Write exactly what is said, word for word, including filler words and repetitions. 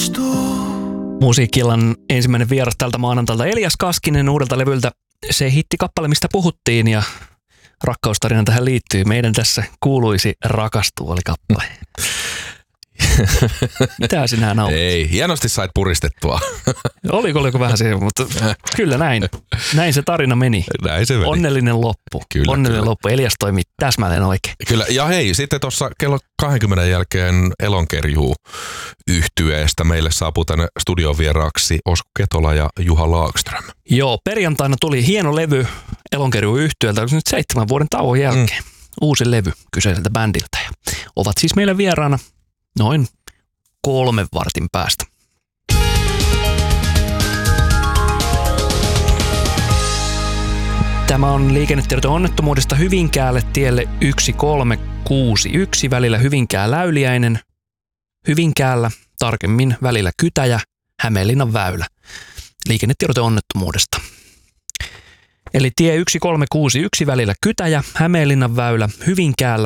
Musiikkilan ensimmäinen vieras tältä maanantalta Elias Kaskinen uudelta levyltä. Se hittikappale, mistä puhuttiin ja rakkaustarina tähän liittyy. Meidän tässä kuuluisi Rakastua oli kappale. Mitä sinä nautit? Ei, hienosti sait puristettua. Oliko, oliko vähän se, mutta kyllä näin. Näin se tarina meni. Näin se meni. Onnellinen loppu. Kyllä, Onnellinen kyllä. loppu. Elias toimi täsmälleen oikein. Kyllä, ja hei, sitten tuossa kello kaksikymmentä jälkeen Elonkerjuu -yhtyeestä meille saapuu tänne studion vieraaksi Osku Ketola ja Juha Laakström. Joo, perjantaina tuli hieno levy Elonkerjuu -yhtyeeltä, nyt seitsemän vuoden tauon jälkeen. Mm. Uusi levy kyseiseltä bändiltä. Ja ovat siis meillä vieraana noin kolmen vartin päästä. Tämä on liikennetieto onnettomuudesta Hyvinkäälle tielle yksi kolme kuusi yksi välillä Hyvinkää-Läyliäinen. Hyvinkäällä, tarkemmin välillä Kytäjä, Hämeenlinnan väylä. Liikennetiedote onnettomuudesta. Eli tie yksi kolme kuusi yksi välillä Kytäjä, Hämeenlinnan väylä, Hyvinkäällä,